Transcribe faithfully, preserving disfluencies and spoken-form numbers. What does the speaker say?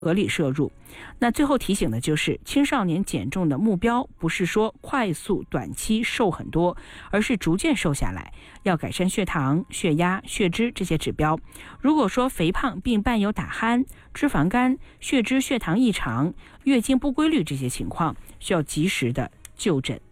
合理摄入。那最后提醒的就是，青少年减重的目标不是说快速短期瘦很多，而是逐渐瘦下来，要改善血糖、血压、血脂这些指标。如果说肥胖并伴有打鼾、脂肪肝、血脂、血糖异常、月经不规律这些情况，需要及时的就诊。